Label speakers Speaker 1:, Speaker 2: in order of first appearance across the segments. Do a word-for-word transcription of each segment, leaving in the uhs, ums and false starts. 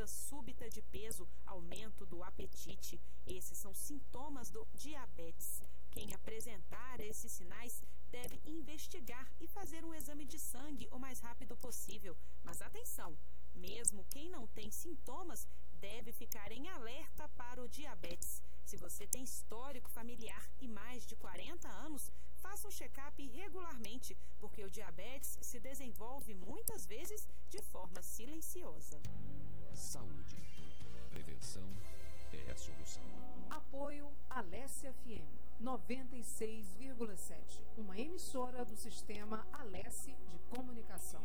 Speaker 1: perda súbita de peso, aumento do apetite. Esses são sintomas do diabetes. Quem apresentar esses sinais deve investigar e fazer um exame de sangue o mais rápido possível. Mas atenção, mesmo quem não tem sintomas deve ficar em alerta para o diabetes. Se você tem histórico familiar e mais de quarenta anos, faça um check-up regularmente, porque o diabetes se desenvolve muitas vezes de forma silenciosa.
Speaker 2: Saúde. Prevenção é a solução.
Speaker 3: Apoio Alesse F M noventa e seis vírgula sete, uma emissora do sistema Alesse de comunicação.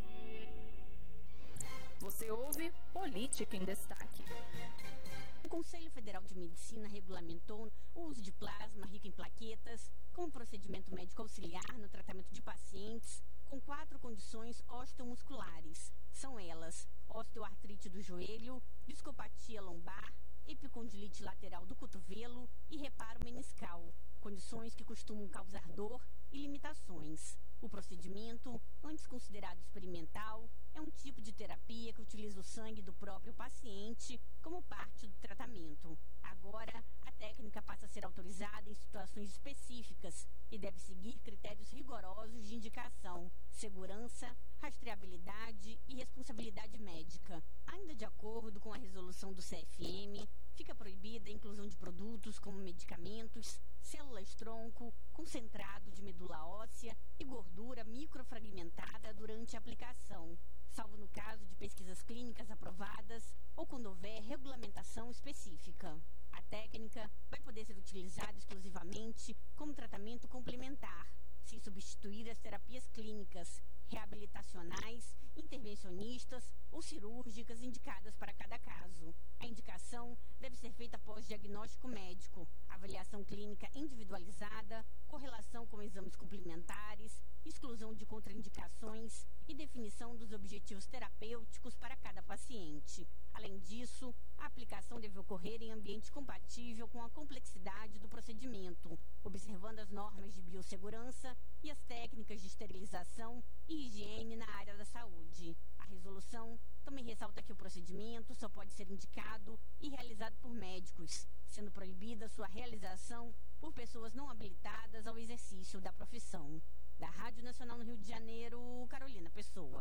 Speaker 4: Você ouve Política em Destaque.
Speaker 5: O Conselho Federal de Medicina regulamentou o uso de plasma rico em plaquetas como procedimento médico auxiliar no tratamento de pacientes com quatro condições osteomusculares. São elas: osteoartrite do joelho, discopatia lombar, epicondilite lateral do cotovelo e reparo meniscal, condições que costumam causar dor e limitações. O procedimento, antes considerado experimental, é um tipo de terapia que utiliza o sangue do próprio paciente como parte do tratamento. Agora, a técnica passa a ser autorizada em situações específicas e deve seguir critérios rigorosos de indicação, segurança, rastreabilidade e responsabilidade médica. Ainda de acordo com a resolução do C F M, fica proibida a inclusão de produtos como medicamentos, células-tronco, concentrado de medula óssea e gordura microfragmentada durante a aplicação, salvo no caso de pesquisas clínicas aprovadas ou quando houver regulamentação específica. A técnica vai poder ser utilizada exclusivamente como tratamento complementar, sem substituir as terapias clínicas, reabilitacionais, intervencionistas ou cirúrgicas indicadas para cada caso. A indicação deve ser feita após diagnóstico médico, avaliação clínica individualizada, correlação com exames complementares, exclusão de contraindicações e definição dos objetivos terapêuticos para cada paciente. Além disso, a aplicação deve ocorrer em ambiente compatível com a complexidade do procedimento, observando as normas de biossegurança e as técnicas de esterilização e higiene na área da saúde. A resolução também ressalta que o procedimento só pode ser indicado e realizado por médicos, sendo proibida sua realização por pessoas não habilitadas ao exercício da profissão. Da Rádio Nacional no Rio de Janeiro, Carolina Pessoa.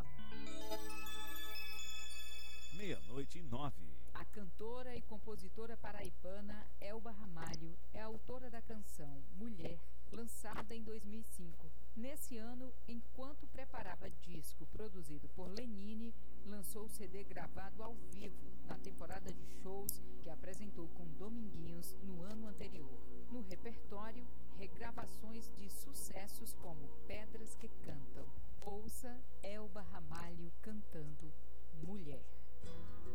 Speaker 2: Meia-noite e nove.
Speaker 3: A cantora e compositora paraibana Elba Ramalho é autora da canção Mulher, lançada em dois mil e cinco. Nesse ano, enquanto preparava disco produzido por Lenine, lançou o C D gravado ao vivo na temporada de shows que apresentou com Dominguinhos no ano anterior. No repertório, regravações de sucessos como Pedras que Cantam. Ouça Elba Ramalho cantando Mulher.